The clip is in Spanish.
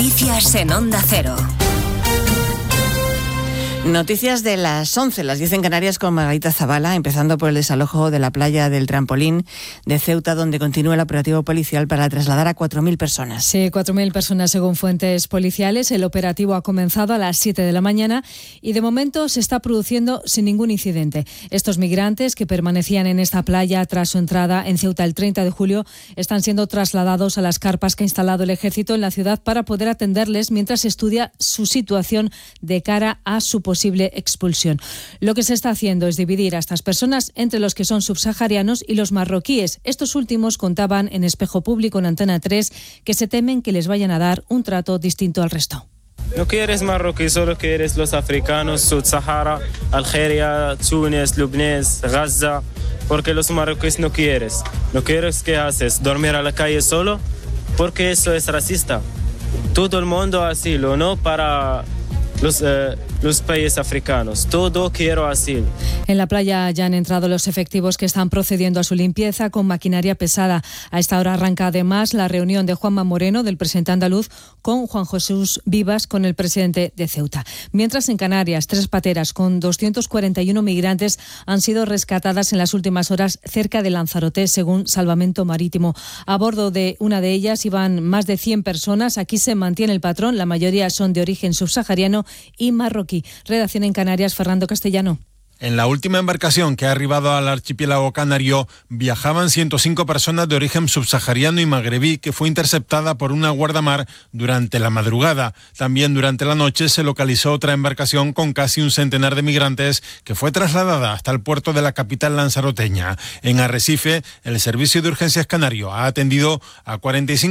Noticias en Onda Cero. Noticias de las 11, las 10 en Canarias, con Margarita Zavala, empezando por el desalojo de la playa del Trampolín de Ceuta, donde continúa el operativo policial para trasladar a 4.000 personas. Sí, 4.000 personas según fuentes policiales. El operativo ha comenzado a las 7 de la mañana y de momento se está produciendo sin ningún incidente. Estos migrantes que permanecían en esta playa tras su entrada en Ceuta el 30 de julio están siendo trasladados a las carpas que ha instalado el ejército en la ciudad para poder atenderles mientras se estudia su situación de cara a su posible expulsión. Lo que se está haciendo es dividir a estas personas entre los que son subsaharianos y los marroquíes. Estos últimos contaban en Espejo Público, en Antena 3, que se temen que les vayan a dar un trato distinto al resto. No quieres marroquí, solo quieres los africanos, Sub-Sahara, Algeria, Túnez, Lubnés, Gaza, porque los marroquíes no quieres. No quieres, ¿qué haces? ¿Dormir a la calle solo? Porque eso es racista. Todo el mundo asilo, no para los países africanos. Todo quiero asilo. En la playa ya han entrado los efectivos que están procediendo a su limpieza con maquinaria pesada. A esta hora arranca además la reunión de Juanma Moreno, del presidente andaluz, con Juan Jesús Vivas, con el presidente de Ceuta. Mientras en Canarias, 3 pateras con 241 migrantes han sido rescatadas en las últimas horas cerca de Lanzarote, según Salvamento Marítimo. A bordo de una de ellas iban más de 100 personas. Aquí se mantiene el patrón. La mayoría son de origen subsahariano y marroquí. Redacción en Canarias, Fernando Castellano. En la última embarcación que ha arribado al archipiélago canario viajaban 105 personas de origen subsahariano y magrebí, que fue interceptada por una guardamar durante la madrugada. También durante la noche se localizó otra embarcación con casi un centenar de migrantes que fue trasladada hasta el puerto de la capital lanzaroteña. En Arrecife, el Servicio de Urgencias Canario ha atendido a 45